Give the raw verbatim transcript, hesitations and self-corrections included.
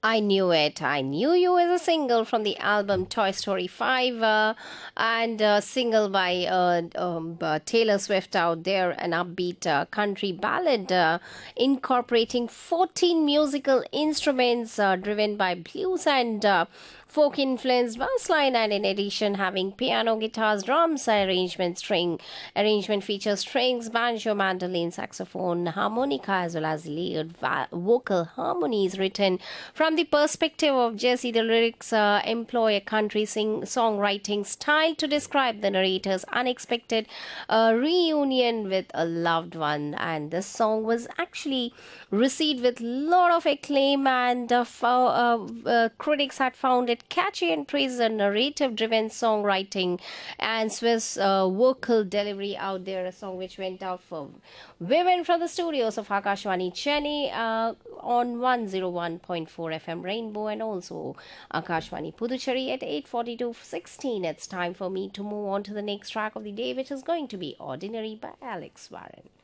I knew it. I knew you as a single from the album Toy Story five uh, and a single by uh, um, uh, Taylor Swift out there, an upbeat uh, country ballad uh, incorporating fourteen musical instruments uh, driven by blues and uh, folk influenced bass line, and in addition having piano, guitars, drums, arrangement, string arrangement features strings, banjo, mandolin, saxophone, harmonica, as well as layered va- vocal harmonies written from the perspective of Jesse. The lyrics uh, employ a country sing- songwriting style to describe the narrator's unexpected uh, reunion with a loved one, and this song was actually received with lot of acclaim, and uh, fo- uh, uh, critics had found it catchy and praised the narrative driven songwriting and Swiss uh, vocal delivery out there. A song which went out for women from the studios of Akashwani Chennai uh, on one oh one point four F M Rainbow, and also Akashwani Puducherry at eight forty-two sixteen. It's time for me to move on to the next track of the day, which is going to be Ordinary by Alex Warren.